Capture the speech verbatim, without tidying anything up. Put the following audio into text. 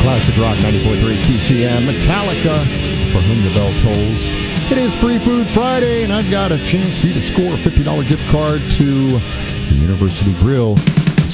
Classic Rock ninety-four point three Q C M. Metallica, For Whom the Bell Tolls. It is Free Food Friday, and I've got a chance for you to score a fifty dollars gift card to the University Grill.